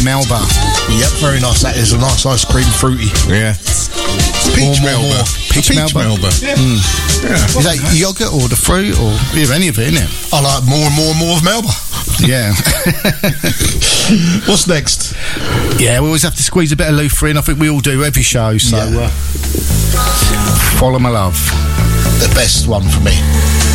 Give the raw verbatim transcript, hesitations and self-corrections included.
Melba. Yep, very nice. That is a nice ice cream, fruity. Yeah. Peach More, more, Melba. more. Peach Peach Melba. Melba. Yeah. Mm. Yeah. Is that yoghurt or the fruit or yeah, any of it, isn't it? I like more and more and more of Melba. Yeah. What's next? Yeah, we always have to squeeze a bit of Luther in. I think we all do every show. So, Yeah. uh, Follow My Love. The best one for me.